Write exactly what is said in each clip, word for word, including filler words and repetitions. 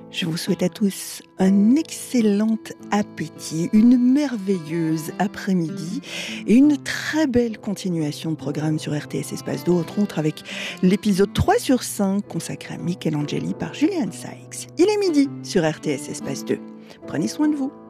Je vous souhaite à tous un excellent appétit, une merveilleuse après-midi et une très belle continuation de programme sur R T S Espace deux, entre autres avec l'épisode trois sur cinq consacré à Michelangeli par Julian Sykes. Il est midi sur R T S Espace deux. Prenez soin de vous.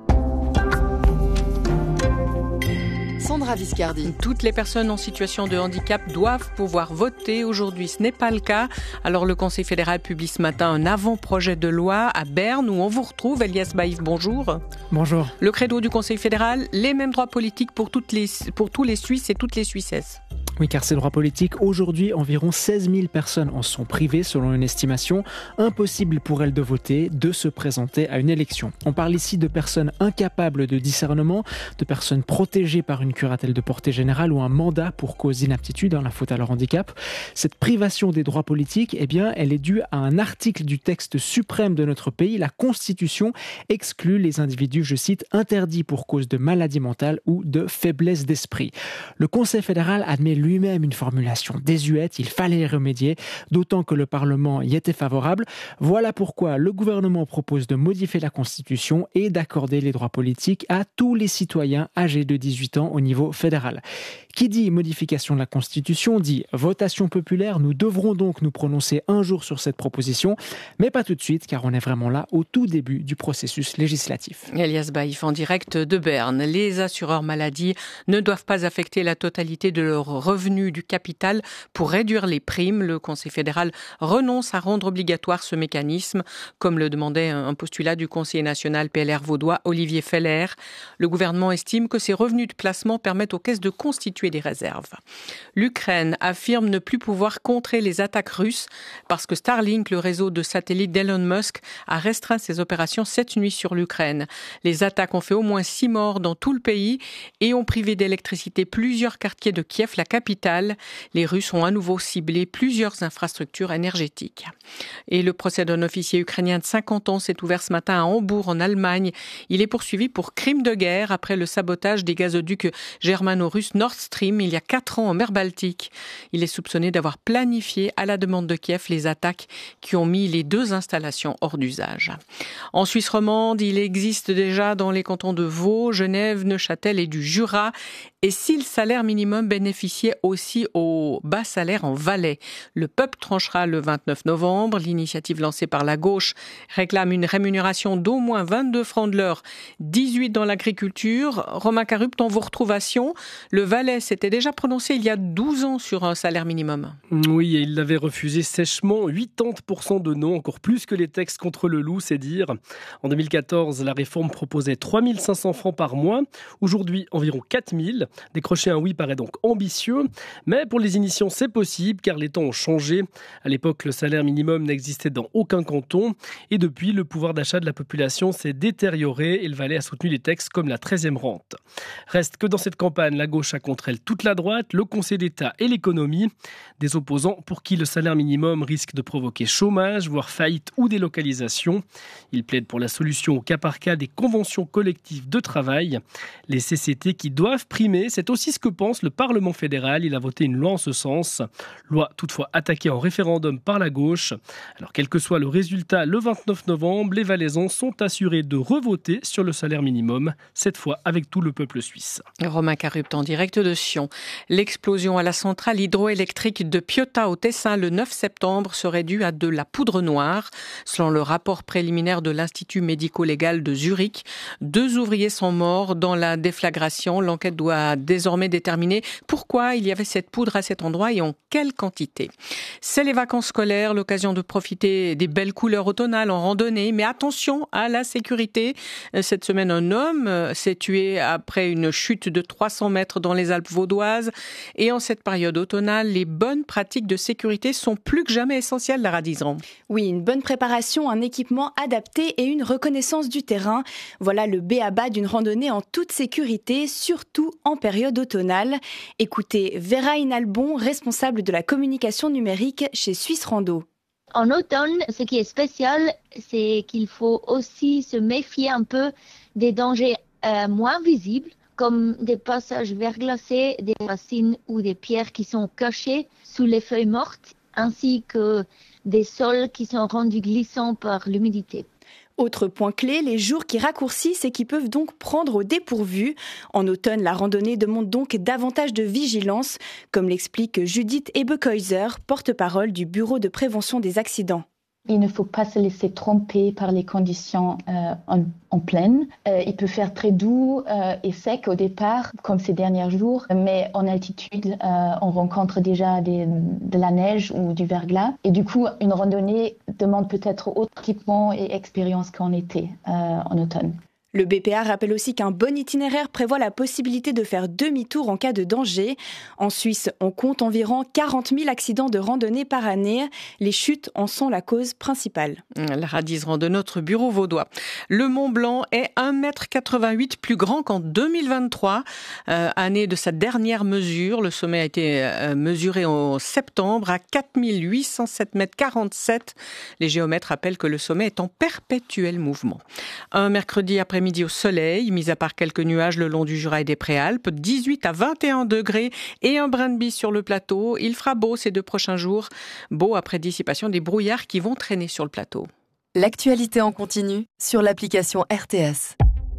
Sandra Viscardi. Toutes les personnes en situation de handicap doivent pouvoir voter. Aujourd'hui, ce n'est pas le cas. Alors, le Conseil fédéral publie ce matin un avant-projet de loi à Berne où on vous retrouve. Elias Baïf, bonjour. Bonjour. Le credo du Conseil fédéral, les mêmes droits politiques pour, toutes les, pour tous les Suisses et toutes les Suissesses. Oui, car ces droits politiques, aujourd'hui, environ seize mille personnes en sont privées, selon une estimation. Impossible pour elles de voter, de se présenter à une élection. On parle ici de personnes incapables de discernement, de personnes protégées par une curatelle de portée générale ou un mandat pour cause d'inaptitude, hein, la faute à leur handicap. Cette privation des droits politiques, eh bien, elle est due à un article du texte suprême de notre pays. La Constitution exclut les individus, je cite, interdits pour cause de maladie mentale ou de faiblesse d'esprit. Le Conseil fédéral admet lui lui-même une formulation désuète, il fallait y remédier, d'autant que le Parlement y était favorable. Voilà pourquoi le gouvernement propose de modifier la Constitution et d'accorder les droits politiques à tous les citoyens âgés de dix-huit ans au niveau fédéral. Qui dit modification de la Constitution dit votation populaire. Nous devrons donc nous prononcer un jour sur cette proposition, mais pas tout de suite, car on est vraiment là au tout début du processus législatif. Elias Baïf en direct de Berne. Les assureurs maladie ne doivent pas affecter la totalité de leurs revenus du capital pour réduire les primes. Le Conseil fédéral renonce à rendre obligatoire ce mécanisme, comme le demandait un postulat du conseiller national P L R vaudois Olivier Feller. Le gouvernement estime que ces revenus de placement permettent aux caisses de constituer des réserves. L'Ukraine affirme ne plus pouvoir contrer les attaques russes parce que Starlink, le réseau de satellites d'Elon Musk, a restreint ses opérations cette nuit sur l'Ukraine. Les attaques ont fait au moins six morts dans tout le pays et ont privé d'électricité plusieurs quartiers de Kiev, la capitale. Les Russes ont à nouveau ciblé plusieurs infrastructures énergétiques. Et le procès d'un officier ukrainien de cinquante ans s'est ouvert ce matin à Hambourg, en Allemagne. Il est poursuivi pour crime de guerre après le sabotage des gazoducs germano-russes Nord Stream il y a quatre ans en mer Baltique. Il est soupçonné d'avoir planifié à la demande de Kiev les attaques qui ont mis les deux installations hors d'usage. En Suisse romande, il existe déjà dans les cantons de Vaud, Genève, Neuchâtel et du Jura. Et si le salaire minimum bénéficiait aussi aux bas salaires en Valais, le peuple tranchera le vingt-neuf novembre. L'initiative lancée par la gauche réclame une rémunération d'au moins vingt-deux francs de l'heure, dix-huit dans l'agriculture. Romain Carupt, en vous retrouvation, le Valais s'était déjà prononcé il y a douze ans sur un salaire minimum. Oui, et il l'avait refusé sèchement, quatre-vingt-dix pour cent de non, encore plus que les textes contre le loup, c'est dire. En deux mille quatorze, la réforme proposait trois mille cinq cents francs par mois, aujourd'hui environ quatre mille. Décrocher un oui paraît donc ambitieux, mais pour les initiants c'est possible car les temps ont changé. À l'époque, le salaire minimum n'existait dans aucun canton et depuis, le pouvoir d'achat de la population s'est détérioré et le Valais a soutenu des textes comme la treizième rente. Reste que dans cette campagne, la gauche a contre elle toute la droite, le Conseil d'État et l'économie. Des opposants pour qui le salaire minimum risque de provoquer chômage, voire faillite ou délocalisation. Ils plaident pour la solution au cas par cas des conventions collectives de travail. Les C C T qui doivent primer, c'est aussi ce que pense le Parlement fédéral. Il a voté une loi en ce sens. Loi toutefois attaquée en référendum par la gauche. Alors quel que soit le résultat, le vingt-neuf novembre, les Valaisans sont assurés de revoter sur le salaire minimum, cette fois avec tout le peuple suisse. Romain Carupt en direct de Sion. L'explosion à la centrale hydroélectrique de Piotta au Tessin le neuf septembre serait due à de la poudre noire. Selon le rapport préliminaire de l'Institut médico-légal de Zurich, deux ouvriers sont morts dans la déflagration. L'enquête doit désormais déterminer pourquoi il y avait cette poudre à cet endroit et en quelle quantité. C'est les vacances scolaires, l'occasion de profiter des belles couleurs automnales en randonnée, mais attention à la sécurité. Cette semaine, un homme s'est tué après une chute de trois cents mètres dans les Alpes vaudoises. Et en cette période automnale, les bonnes pratiques de sécurité sont plus que jamais essentielles, Lara Dizran. Oui, une bonne préparation, un équipement adapté et une reconnaissance du terrain. Voilà le b a ba d'une randonnée en toute sécurité, surtout en période automnale. Écoutez Vera Inalbon, responsable de la communication numérique chez Suisse Rando. En automne, ce qui est spécial, c'est qu'il faut aussi se méfier un peu des dangers euh, moins visibles, comme des passages verglacés, des racines ou des pierres qui sont cachées sous les feuilles mortes, ainsi que des sols qui sont rendus glissants par l'humidité. Autre point clé, les jours qui raccourcissent et qui peuvent donc prendre au dépourvu. En automne, la randonnée demande donc davantage de vigilance, comme l'explique Judith Ebekeuser, porte-parole du Bureau de prévention des accidents. Il ne faut pas se laisser tromper par les conditions euh, en, en plaine. Euh, il peut faire très doux euh, et sec au départ, comme ces derniers jours, mais en altitude, euh, on rencontre déjà des, de la neige ou du verglas. Et du coup, une randonnée demande peut-être autre équipement et expérience qu'en été, euh, en automne. Le B P A rappelle aussi qu'un bon itinéraire prévoit la possibilité de faire demi-tour en cas de danger. En Suisse, on compte environ quarante mille accidents de randonnée par année. Les chutes en sont la cause principale. La Radisrand de notre bureau vaudois. Le Mont Blanc est un mètre quatre-vingt-huit plus grand qu'en deux mille vingt-trois, euh, année de sa dernière mesure. Le sommet a été euh, mesuré en septembre à quatre mille huit cent sept mètres quarante-sept. Les géomètres rappellent que le sommet est en perpétuel mouvement. Un mercredi après midi au soleil, mis à part quelques nuages le long du Jura et des Préalpes, dix-huit à vingt et un degrés et un brin de bise sur le plateau. Il fera beau ces deux prochains jours, beau après dissipation des brouillards qui vont traîner sur le plateau. L'actualité en continu sur l'application R T S.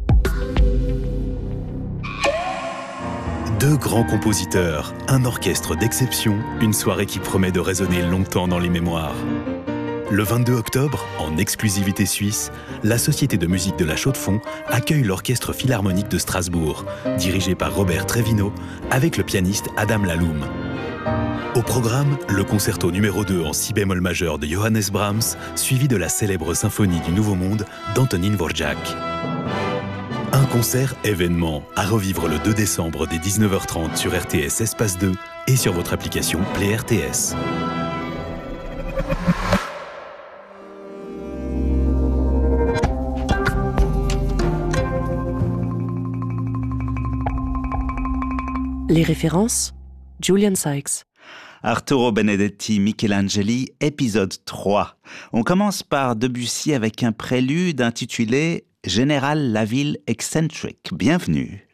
Deux grands compositeurs, un orchestre d'exception, une soirée qui promet de résonner longtemps dans les mémoires. Le vingt-deux octobre, en exclusivité suisse, la Société de musique de la Chaux-de-Fonds accueille l'Orchestre Philharmonique de Strasbourg, dirigé par Robert Trevino, avec le pianiste Adam Laloum. Au programme, le concerto numéro deux en si bémol majeur de Johannes Brahms, suivi de la célèbre symphonie du Nouveau Monde d'Antonín Dvořák. Un concert événement à revivre le deux décembre dès dix-neuf heures trente sur R T S Espace deux et sur votre application Play R T S. Les références, Julian Sykes. Arturo Benedetti, Michelangeli, épisode trois. On commence par Debussy avec un prélude intitulé « Général la ville excentrique ». Bienvenue.